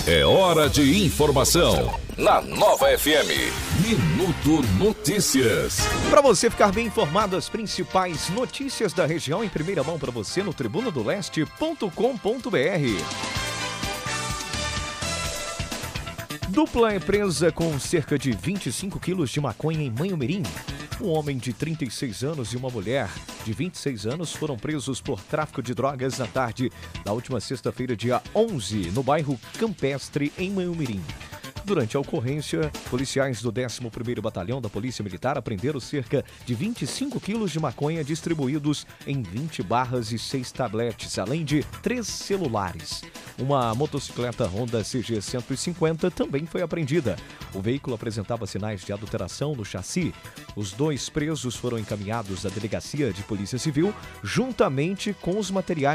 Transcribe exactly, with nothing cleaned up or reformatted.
É hora de informação na Nova F M. Minuto Notícias. Para você ficar bem informado, as principais notícias da região em primeira mão para você no tribuna do leste ponto com ponto br. Dupla é presa com cerca de vinte e cinco quilos de maconha em Manhumirim. Um homem de trinta e seis anos e uma mulher de vinte e seis anos foram presos por tráfico de drogas na tarde da última sexta-feira, dia onze, no bairro Campestre, em Manhumirim. Durante a ocorrência, policiais do décimo primeiro Batalhão da Polícia Militar apreenderam cerca de vinte e cinco quilos de maconha distribuídos em vinte barras e seis tabletes, além de três celulares. Uma motocicleta Honda C G cento e cinquenta também foi apreendida. O veículo apresentava sinais de adulteração no chassi. Os dois presos foram encaminhados à Delegacia de Polícia Civil, juntamente com os materiais